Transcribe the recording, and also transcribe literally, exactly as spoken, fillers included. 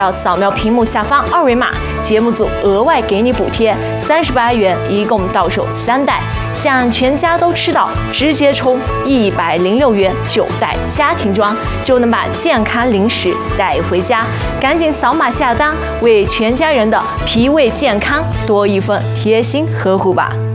要扫描屏幕下方二维码，节目组额外给你补贴三十八元，一共到手三袋，想全家都吃到，直接充一百零六元九袋家庭装，就能把健康零食带回家。赶紧扫码下单，为全家人的脾胃健康多一份贴心呵护吧。